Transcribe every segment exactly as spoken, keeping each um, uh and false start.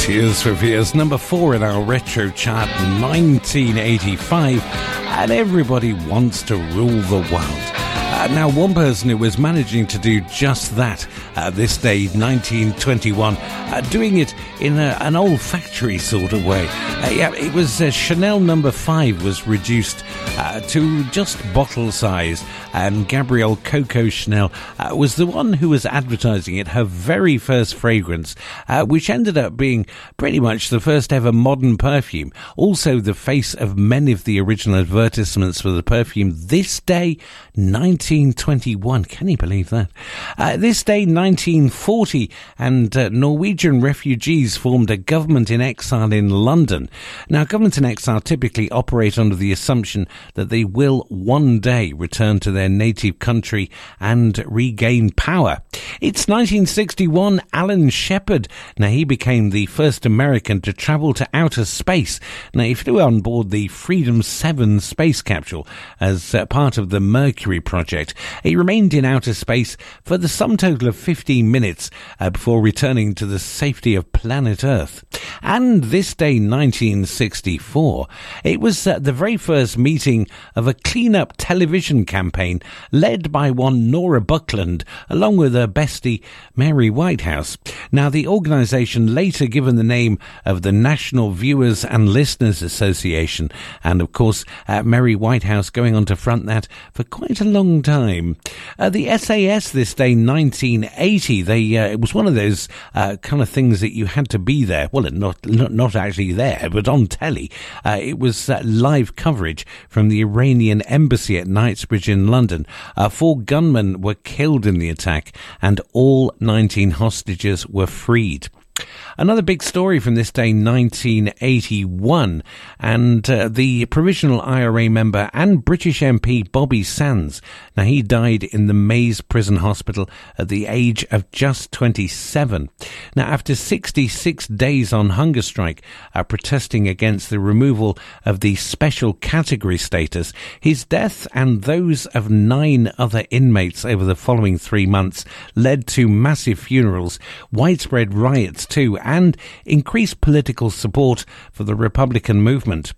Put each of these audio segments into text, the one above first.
Tears for Fears, number four in our retro chart, nineteen eighty-five, and Everybody Wants to Rule the World. Uh, now, one person who was managing to do just that uh, this day, nineteen twenty-one, uh, doing it in a, an olfactory sort of way. Uh, yeah, it was uh, Chanel number five was reduced uh, to just bottle size, and Gabrielle Coco Chanel uh, was the one who was advertising it, her very first fragrance, uh, which ended up being pretty much the first ever modern perfume. Also the face of many of the original advertisements for the perfume. This day, nineteen twenty-one. Can you believe that? Uh, this day, nineteen forty, and uh, Norwegian refugees formed a government in exile in London. Now, governments in exile typically operate under the assumption that they will one day return to their native country and regain power. It's nineteen sixty-one. Alan Shepard. Now, he became the first American to travel to outer space. Now, he flew on board the Freedom seven space capsule as uh, part of the Mercury project. He remained in outer space for the sum total of fifteen minutes uh, before returning to the safety of planet Earth. And this day, nineteen sixty-four, it was uh, the very first meeting of a clean-up television campaign led by one Nora Buckland, along with her bestie Mary Whitehouse. Now, the organisation later given the name of the National Viewers and Listeners Association, and of course uh, Mary Whitehouse going on to front that for quite a long time. Uh, the S A S this day, nineteen eighty, they uh, it was one of those uh, kind of things that you had to be there. Well, not not, not actually there, but on telly. Uh, it was uh, live coverage from the Iranian embassy at Knightsbridge in London. Uh, four gunmen were killed in the attack, and all nineteen hostages were freed. Another big story from this day, nineteen eighty-one, and uh, the provisional I R A member and British M P Bobby Sands. Now, he died in the Maze Prison Hospital at the age of just twenty-seven. Now, after sixty-six days on hunger strike, uh, protesting against the removal of the special category status, his death and those of nine other inmates over the following three months led to massive funerals, widespread riots too, and increased political support for the Republican movement.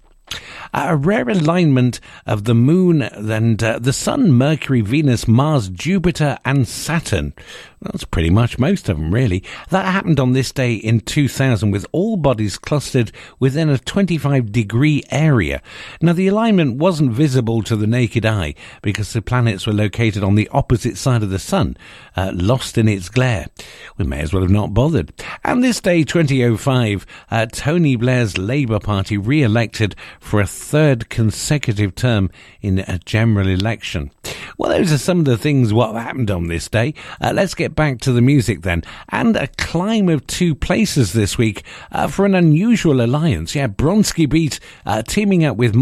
A rare alignment of the Moon and uh, the Sun, Mercury, Venus, Mars, Jupiter and Saturn. That's pretty much most of them, really. That happened on this day in two thousand, with all bodies clustered within a twenty-five degree area. Now, the alignment wasn't visible to the naked eye because the planets were located on the opposite side of the Sun, uh, lost in its glare. We may as well have not bothered. And this day, twenty oh five, uh, Tony Blair's Labour Party re-elected for a third consecutive term in a general election. Well, those are some of the things what happened on this day. Uh, let's get back to the music then. And a climb of two places this week uh, for an unusual alliance. Yeah, Bronski Beat uh, teaming up with